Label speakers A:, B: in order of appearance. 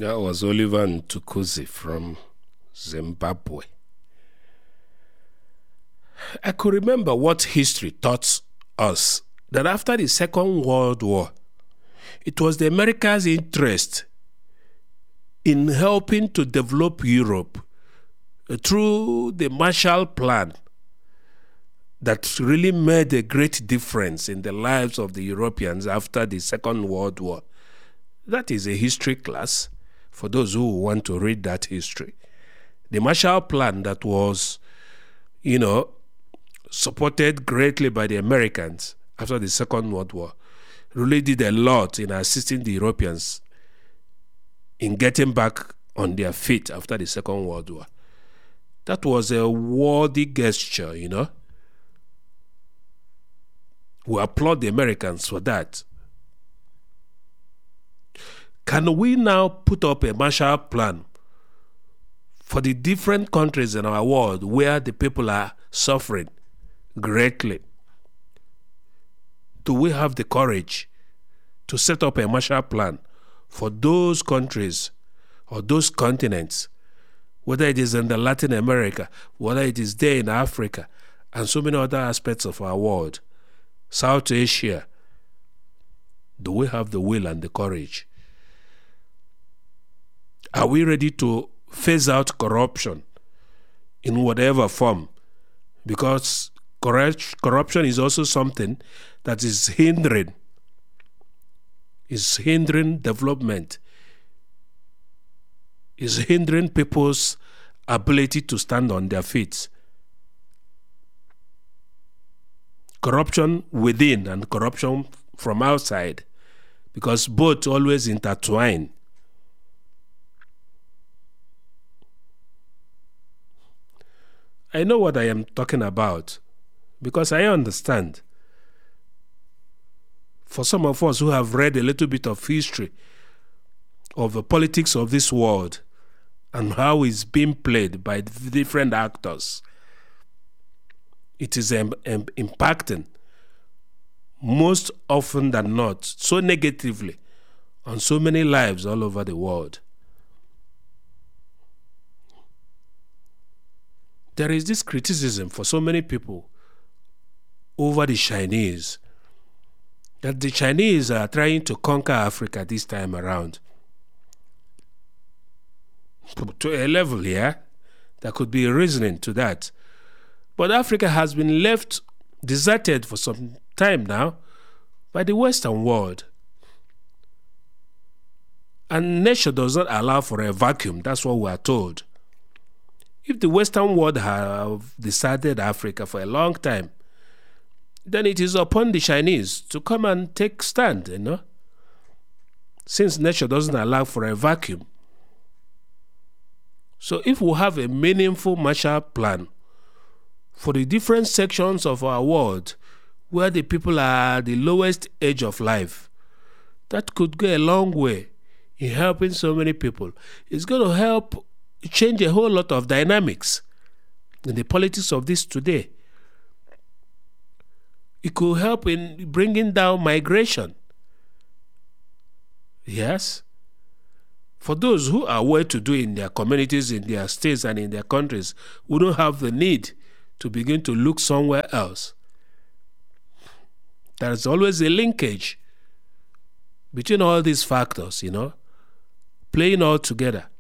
A: That was Oliver Ntukuzi from Zimbabwe. I could remember what history taught us, that after the Second World War, it was the Americans' interest in helping to develop Europe through the Marshall Plan that really made a great difference in the lives of the Europeans after the Second World War. That is a history class for those who want to read that history. The Marshall Plan that was, supported greatly by the Americans after the Second World War really did a lot in assisting the Europeans in getting back on their feet after the Second World War. That was a worthy gesture, We applaud the Americans for that. Can we now put up a Marshall Plan for the different countries in our world where the people are suffering greatly? Do we have the courage to set up a Marshall Plan for those countries or those continents, whether it is in the Latin America, whether it is there in Africa, and so many other aspects of our world, South Asia? Do we have the will and the courage? Are we ready to phase out corruption in whatever form? Because corruption is also something that is hindering development, is hindering people's ability to stand on their feet. Corruption within and corruption from outside, because both always intertwine. I know what I am talking about because I understand. For some of us who have read a little bit of history of the politics of this world and how it's being played by different actors, it is impacting most often than not so negatively on so many lives all over the world. There is this criticism for so many people over the Chinese, that the Chinese are trying to conquer Africa this time around. To a level here, there could be a reasoning to that. But Africa has been left deserted for some time now by the Western world. And nature does not allow for a vacuum, that's what we are told. If the Western world have deserted Africa for a long time, then it is upon the Chinese to come and take stand, since nature doesn't allow for a vacuum. So if we have a meaningful Marshall Plan for the different sections of our world where the people are at the lowest age of life, that could go a long way in helping so many people. It's going to help change a whole lot of dynamics in the politics of this today. It could help in bringing down migration. Yes. For those who are well-to-do in their communities, in their states, and in their countries, who don't have the need to begin to look somewhere else. There is always a linkage between all these factors, playing all together.